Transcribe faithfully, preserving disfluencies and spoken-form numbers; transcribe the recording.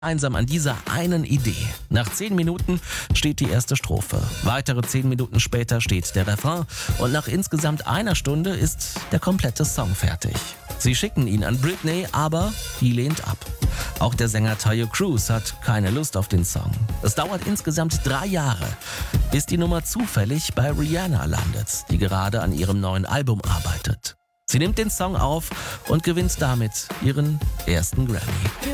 einsam an dieser einen Idee. Nach zehn Minuten steht die erste Strophe. Weitere zehn Minuten später steht der Refrain und nach insgesamt einer Stunde ist der komplette Song fertig. Sie schicken ihn an Britney, aber die lehnt ab. Auch der Sänger Taio Cruz hat keine Lust auf den Song. Es dauert insgesamt drei Jahre, bis die Nummer zufällig bei Rihanna landet, die gerade an ihrem neuen Album arbeitet. Sie nimmt den Song auf und gewinnt damit ihren ersten Grammy.